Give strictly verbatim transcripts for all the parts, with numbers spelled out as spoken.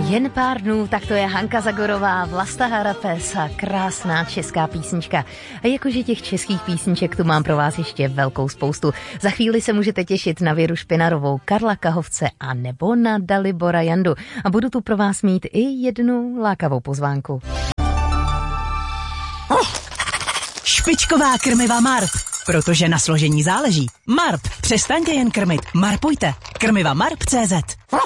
Jen pár dnů, tak to je Hanka Zagorová, Vlasta Harapesa, krásná česká písnička. A jakože těch českých písniček tu mám pro vás ještě velkou spoustu. Za chvíli se můžete těšit na Věru Špinarovou, Karla Kahovce a nebo na Dalibora Jandu. A budu tu pro vás mít i jednu lákavou pozvánku. Oh, špičková krmiva Marp, protože na složení záleží. Marp, přestaňte jen krmit, marpujte. Krmiva Marp tečka cé zet.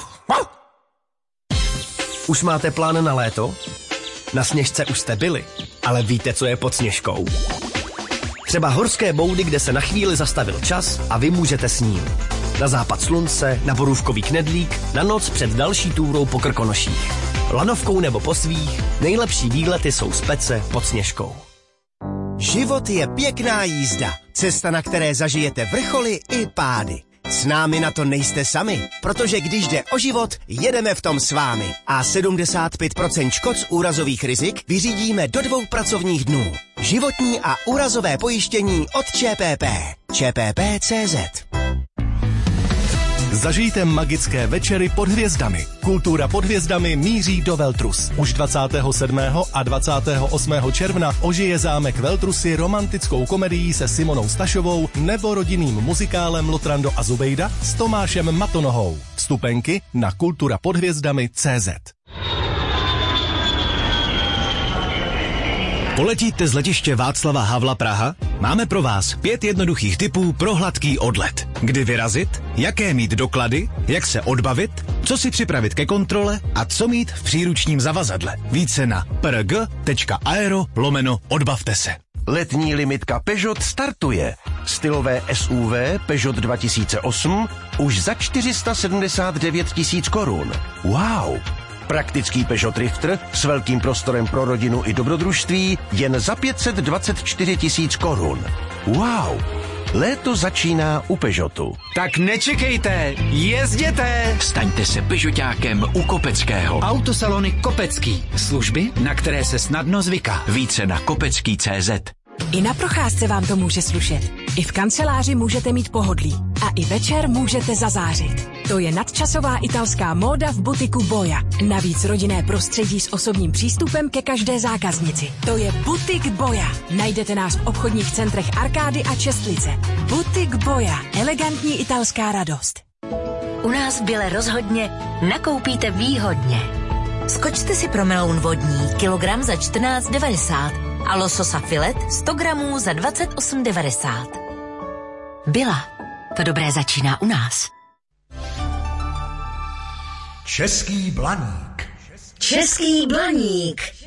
Už máte plán na léto? Na Sněžce už jste byli, ale víte, co je pod Sněžkou? Třeba horské boudy, kde se na chvíli zastavil čas a vy můžete s ním. Na západ slunce, na borůvkový knedlík, na noc před další túrou po Krkonoších. Lanovkou nebo po svých, nejlepší výlety jsou z Pece pod Sněžkou. Život je pěkná jízda, cesta, na které zažijete vrcholy i pády. S námi na to nejste sami, protože když jde o život, jedeme v tom s vámi. A sedmdesát pět procent škod z úrazových rizik vyřídíme do dvou pracovních dnů. Životní a úrazové pojištění od ČPP. ČPP tečka cé zet. Zažijte magické večery pod hvězdami. Kultura pod hvězdami míří do Veltrus. Už dvacátého sedmého a dvacátého osmého června ožije zámek Veltrusy romantickou komedií se Simonou Stašovou nebo rodinným muzikálem Lotrando a Zubejda s Tomášem Matonohou. Vstupenky na kultura pod hvězdami tečka cé zet. Poletíte z letiště Václava Havla Praha? Máme pro vás pět jednoduchých tipů pro hladký odlet. Kdy vyrazit, jaké mít doklady, jak se odbavit, co si připravit ke kontrole a co mít v příručním zavazadle. Více na prg.aero lomeno odbavte se. Letní limitka Peugeot startuje. Stylové S U V Peugeot dva tisíce osm už za čtyři sta sedmdesát devět tisíc korun. Wow! Praktický Peugeot Drifter s velkým prostorem pro rodinu i dobrodružství jen za pět set dvacet čtyři tisíc korun. Wow! Léto začíná u Peugeotu. Tak nečekejte, jezděte! Staňte se Peugeotákem u Kopeckého. Autosalony Kopecký. Služby, na které se snadno zvyká. Více na kopecký tečka cé zet. I na procházce vám to může slušet. I v kanceláři můžete mít pohodlí. A i večer můžete zazářit. To je nadčasová italská móda v butiku Boja. Navíc rodinné prostředí s osobním přístupem ke každé zákaznici. To je Butik Boja. Najdete nás v obchodních centrech Arkády a Čestlice. Butik Boja. Elegantní italská radost. U nás v Běle rozhodně nakoupíte výhodně. Skočte si pro meloun vodní, kilogram za čtrnáct devadesát. A lososa filet sto gramů za dvacet osm devadesát. Byla. To dobré začíná u nás. Český blaník. Český blaník.